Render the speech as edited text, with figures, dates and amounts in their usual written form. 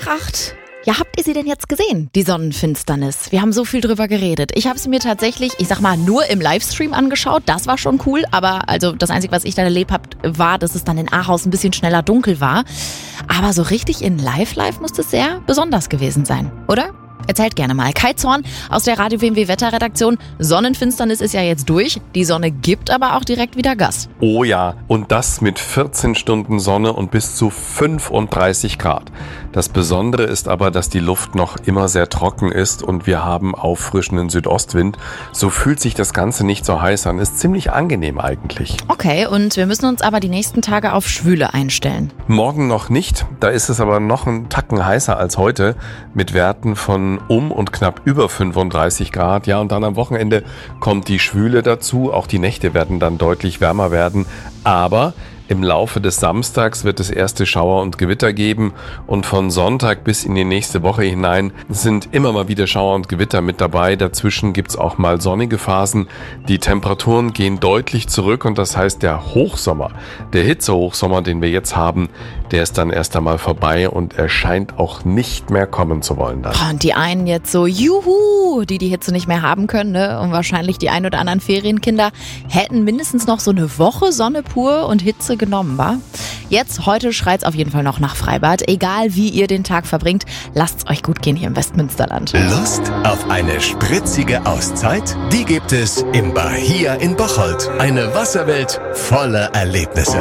nach 8. Ja, habt ihr sie denn jetzt gesehen, die Sonnenfinsternis? Wir haben so viel drüber geredet. Ich habe sie mir tatsächlich, nur im Livestream angeschaut. Das war schon cool. Aber also das Einzige, was ich dann erlebt habe, war, dass es dann in Ahaus ein bisschen schneller dunkel war. Aber so richtig in Live muss es sehr besonders gewesen sein, oder? Erzählt gerne mal. Kai Zorn aus der Radio WMW Wetterredaktion. Sonnenfinsternis ist ja jetzt durch. Die Sonne gibt aber auch direkt wieder Gas. Oh ja, und das mit 14 Stunden Sonne und bis zu 35 Grad. Das Besondere ist aber, dass die Luft noch immer sehr trocken ist und wir haben auffrischenden Südostwind. So fühlt sich das Ganze nicht so heiß an. Ist ziemlich angenehm eigentlich. Okay, und wir müssen uns aber die nächsten Tage auf Schwüle einstellen. Morgen noch nicht. Da ist es aber noch einen Tacken heißer als heute mit Werten von und knapp über 35 Grad. Ja, und dann am Wochenende kommt die Schwüle dazu. Auch die Nächte werden dann deutlich wärmer werden. Aber im Laufe des Samstags wird es erste Schauer und Gewitter geben und von Sonntag bis in die nächste Woche hinein sind immer mal wieder Schauer und Gewitter mit dabei. Dazwischen gibt's auch mal sonnige Phasen. Die Temperaturen gehen deutlich zurück und das heißt, der Hochsommer, der Hitzehochsommer, den wir jetzt haben, der ist dann erst einmal vorbei und er scheint auch nicht mehr kommen zu wollen dann. Und die einen jetzt so, juhu, die Hitze nicht mehr haben können, ne? Und wahrscheinlich die ein oder anderen Ferienkinder hätten mindestens noch so eine Woche Sonne pur und Hitze genommen, wa? Heute schreit's auf jeden Fall noch nach Freibad. Egal wie ihr den Tag verbringt, lasst's euch gut gehen hier im Westmünsterland. Lust auf eine spritzige Auszeit? Die gibt es im Bahia in Bocholt. Eine Wasserwelt voller Erlebnisse.